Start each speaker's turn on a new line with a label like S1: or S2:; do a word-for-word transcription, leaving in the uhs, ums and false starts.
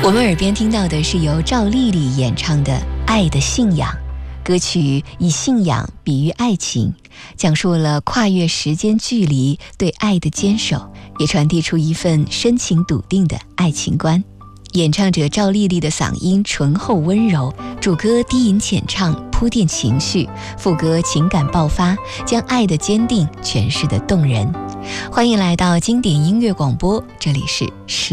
S1: 我们耳边听到的是由赵丽丽演唱的《爱的信仰》，歌曲以信仰比喻爱情，讲述了跨越时间距离对爱的坚守，也传递出一份深情笃定的爱情观。演唱者赵丽丽的嗓音醇厚温柔，主歌低吟浅唱，铺垫情绪，副歌情感爆发，将爱的坚定诠释得动人。欢迎来到经典音乐广播，这里是